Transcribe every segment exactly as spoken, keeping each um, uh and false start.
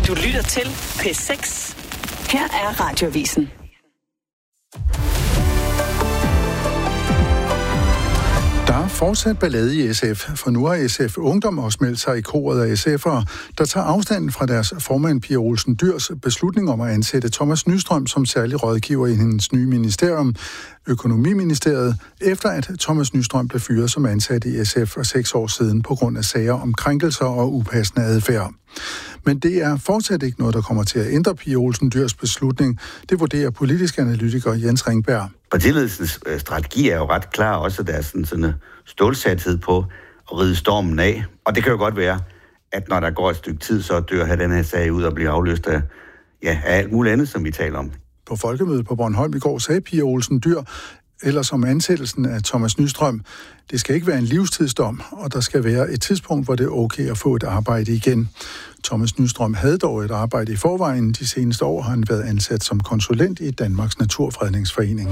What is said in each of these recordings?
Du lytter til P seks. Her er Radioavisen. Der er fortsat ballade i S F, for nu har S F Ungdom også meldt sig i koret af S F'ere, der tager afstanden fra deres formand Pia Olsen Dyhrs beslutning om at ansætte Thomas Nystrøm som særlig rådgiver i hendes nye ministerium, Økonomiministeriet, efter at Thomas Nystrøm blev fyret som ansat i S F for seks år siden på grund af sager om krænkelser og upassende adfærd. Men det er fortsat ikke noget, der kommer til at ændre Pia Olsen Dyhrs beslutning. Det vurderer politisk analytiker Jens Ringberg. Partiledelsens strategi er jo ret klar, også der er sådan, sådan en stålsathed på at ride stormen af. Og det kan jo godt være, at når der går et stykke tid, så dør her den her sag ud og bliver afløst af, ja, af alt muligt andet, som vi taler om. På folkemødet på Bornholm i går sagde Pia Olsen Dyhr, eller som ansættelsen af Thomas Nystrøm, det skal ikke være en livstidsdom, og der skal være et tidspunkt, hvor det er okay at få et arbejde igen. Thomas Nystrøm havde dog et arbejde i forvejen. De seneste år har han været ansat som konsulent i Danmarks Naturfredningsforening.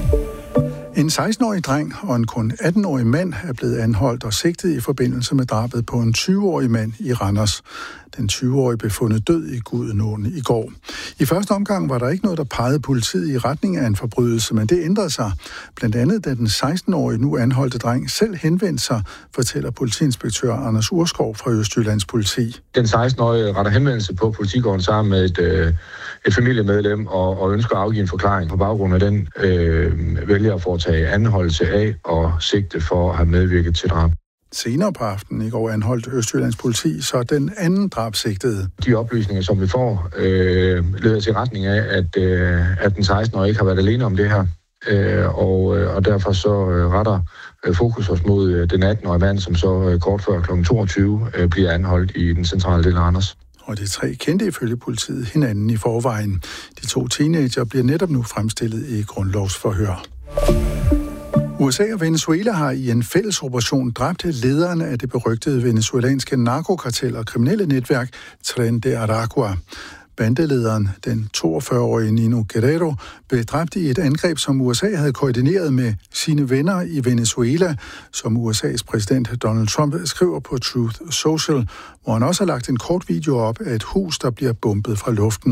En seksten-årig dreng og en kun atten-årig mand er blevet anholdt og sigtet i forbindelse med drabet på en tyve-årig mand i Randers. Den tyve-årige blev fundet død i Gudenåen i går. I første omgang var der ikke noget, der pegede politiet i retning af en forbrydelse, men det ændrede sig. Blandt andet, da den seksten-årige nu anholdte dreng selv henvendte sig, fortæller politiinspektør Anders Urskov fra Østjyllands Politi. Den seksten-årige retter henvendelse på politigården sammen med et, øh, et familiemedlem og, og ønsker at afgive en forklaring. På baggrund af den øh, vælger at foretage anholdelse af og sigte for at have medvirket til drab. Senere på aftenen i går anholdt Østjyllands Politi så den anden drabsigtede. De oplysninger, som vi får, øh, leder til retning af, at, øh, at den seksten-årige ikke har været alene om det her. Øh, og, øh, og derfor så øh, retter øh, fokus os mod øh, den atten-årige mand, som så øh, kort før klokken toogtyve øh, bliver anholdt i den centrale del af Randers. Og de tre kendte ifølge politiet hinanden i forvejen. De to teenager bliver netop nu fremstillet i grundlovsforhør. U S A og Venezuela har i en fælles operation dræbt lederne af det berygtede venezuelanske narkokartel og kriminelle netværk Tren de Aragua. Bandelederen, den toogfyrre-årige Nino Guerrero, blev dræbt i et angreb, som U S A havde koordineret med sine venner i Venezuela, som U S A's præsident Donald Trump skriver på Truth Social, hvor han også har lagt en kort video op af et hus, der bliver bombet fra luften.